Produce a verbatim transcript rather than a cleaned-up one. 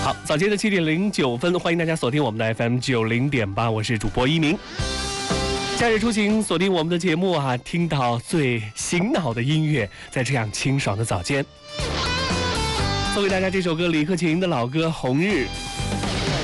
好，早间的七点零九分，欢迎大家锁定我们的 F M 九零点八，我是主播一鸣。假日出行，锁定我们的节目啊，听到最醒脑的音乐，在这样清爽的早间，送给大家这首歌李克勤的老歌《红日》。